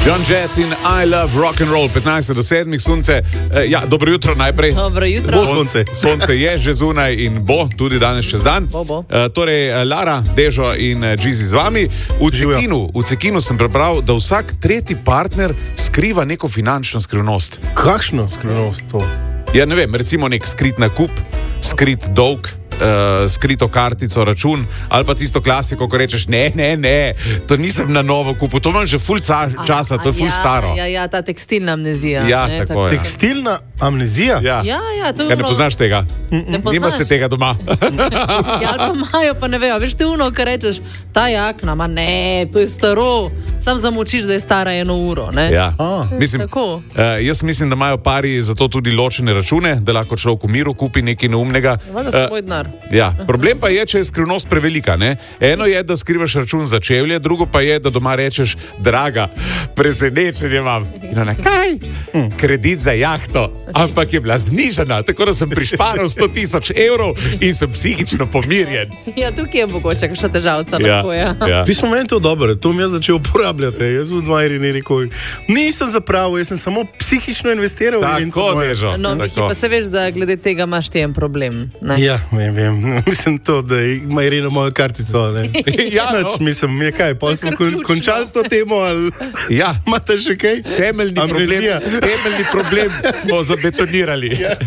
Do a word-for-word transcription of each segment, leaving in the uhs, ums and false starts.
John Jett in I Love Rock and Roll, petnajst do sedmih, sunce. E, ja, dobro jutro najprej. Dobro jutro. Bo sonce. Sonce je že zunaj in bo tudi danes čez dan. Bo, bo. E, torej, Lara, Dežo in Džizi z vami. V Cekinu, v Cekinu sem prebral, da vsak tretji partner skriva neko finančno skrivnost. Kakšno skrivnost to? Ja, ne vem, recimo nek skrit nakup, skrit dolg. Uh, skrito kartico, račun, ali pa tisto klasiko, ko rečeš, ne, ne, ne, to nisem na novo kupil, to imam že ful ca časa, to je ful ja, staro. Ja, ja, ta tekstilna amnezija. Ja, ne, tako, tako. ja. Tekstilna amnezija? Ja, Ja, ja, to je Kaj, ne ono- poznaš tega? Ne poznaš. Nimaste tega doma. Ja, ali pa imajo, pa ne vejo. Veš, te uno, kar rečeš, ta jakna, ma ne, to je staro. Sam zamočiš, da je stara eno uro, ne? Ja. A. Mislim, Tako. uh, jaz mislim, da imajo pari zato tudi ločene račune, da lahko človek v miru kupi nekaj neumnega. Valjda so tvoj denar. Ja, problem pa je, če je skrivnost prevelika. Ne? Eno je, da skrivaš račun za čevlje, drugo pa je, da doma rečeš, draga, presenečenje imam. In ona, kaj? Kredit za jahto, ampak je bila znižana, tako da sem prišparal sto tisoč evrov in sem psihično pomirjen. Ja, tukaj je mogoče kakšna težavca. Ja, lahko, ja. ja. Pismo meni to dobro, to mi je začel uporabljati. Jaz v Dvajri ne rekel, nisem zapravil, jaz sem samo psihično investiral. v evidenco Tako, moje. Dežo. No, Miki, tako. pa se veš, da glede tega imaš ti en problem. Ne? Ja, vem, vem. Mislim to, da ima Irina mojo kartico. Ne? Ja, no. Nič, mislim, je kaj, pa smo kar kon, ključno. končali s to temo, ali Ja. imate še kaj? Temeljni problem, Amnezija. temeljni problem smo zabetonirali. Ja.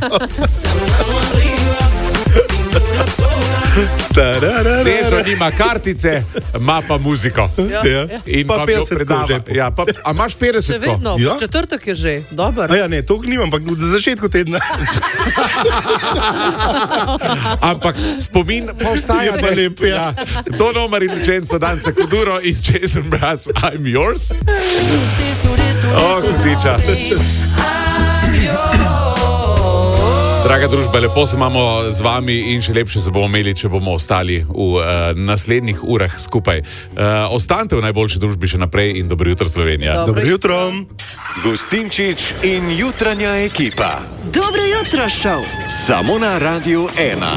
Dežo nima kartice, ima pa muziko. Ja. In Pa vam jo petdeset predava. v žepu. Ja, pa, a imaš Še petdeset? vedno, Ja. četrtek je že, dober. A ja, ne, to nimam, ampak na začetku tedna. Ampak spomin pa ostaja. Je pa ne? lep, ja. Don Omar in Vincenzo Danza Kuduro in Jason Mraz, I'm yours. O, Kuzdiča. Draga družba, lepo se imamo z vami in še lepše se bomo imeli, če bomo ostali v uh, naslednjih urah skupaj. Uh, ostanite v najboljši družbi še naprej in dobro jutro, Slovenija. Dobro Dobro jutro. Gustinčič in jutranja ekipa. Dobro jutro, šov. Samo na Radiu ena.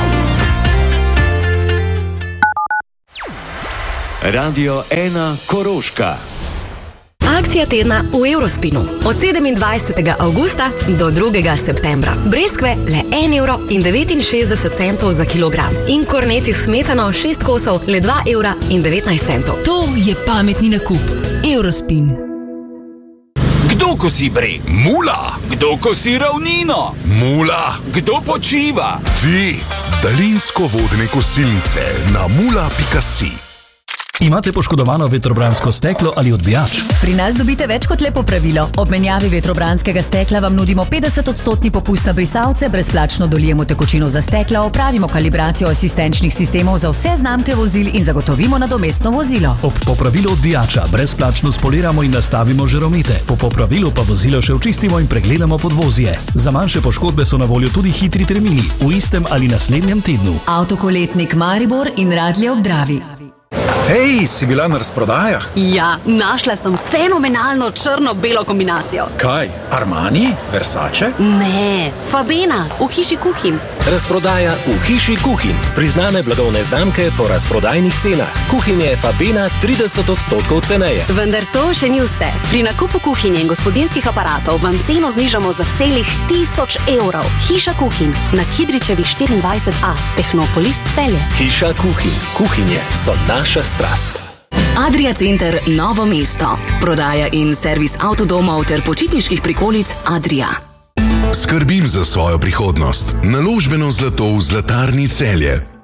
Radio ena Koroška. Akcija tedna v Eurospinu. Od sedemindvajsetega avgusta do drugega septembra. Breskve le en evro in devetinšestdeset centov za kilogram. In korneti s smetano šest kosov le dva evra in devetnajst centov. To je pametni nakup. Eurospin. Kdo kosi breg? Mula. Kdo kosi ravnino? Mula. Kdo počiva? Ti, daljinsko vodne kosilnice na mula pika si. Imate poškodovano vetrobransko steklo ali odbijač? Pri nas dobite več kot lepo pravilo. Ob menjavi vetrobranskega stekla vam nudimo petdeset odstotni popust na brisalce, brezplačno dolijemo tekočino za stekla, opravimo kalibracijo asistenčnih sistemov za vse znamke vozil in zagotovimo nadomestno vozilo. Ob popravilu odbijača brezplačno spoliramo in nastavimo žaromete. Po popravilu pa vozilo še očistimo in pregledamo podvozje. Za manjše poškodbe so na voljo tudi hitri termini v istem ali naslednjem tednu. Avtokoletnik Maribor in Radlje ob Dravi. Hej, si bila na razprodajah? Ja, našla sem fenomenalno črno-belo kombinacijo. Kaj? Armani? Versace? Ne, Fabena, v hiši kuhinj. Razprodaja v hiši kuhinj. Priznane blagovne znamke po razprodajnih cenah. Kuhinje Fabena trideset odstotkov ceneje. Vendar to še ni vse. Pri nakupu kuhinje in gospodinjskih aparatov vam ceno znižamo za celih tisoč evrov. Hiša kuhinj na Kidričevi štiriindvajset A, Tehnopolis Celje. Hiša kuhinj. Kuhinje so naša strast. Adria Center Novo mesto. Prodaja in servis avtodomov ter počitniških prikolic Adria. Skrbim za svojo prihodnost. Naložbeno zlato v Zlatarni Celje.